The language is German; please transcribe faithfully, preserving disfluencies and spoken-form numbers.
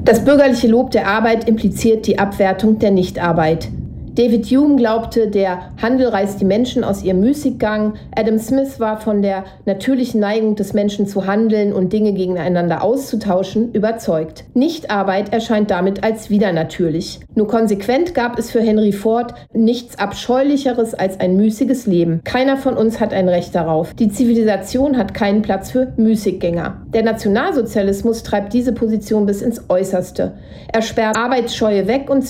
Das bürgerliche Lob der Arbeit impliziert die Abwertung der Nichtarbeit. David Hume glaubte, der Handel reißt die Menschen aus ihrem Müßiggang. Adam Smith war von der natürlichen Neigung des Menschen zu handeln und Dinge gegeneinander auszutauschen überzeugt. Nichtarbeit erscheint damit als widernatürlich. Nur konsequent gab es für Henry Ford nichts Abscheulicheres als ein müßiges Leben. Keiner von uns hat ein Recht darauf. Die Zivilisation hat keinen Platz für Müßiggänger. Der Nationalsozialismus treibt diese Position bis ins Äußerste. Er sperrt Arbeitsscheue weg und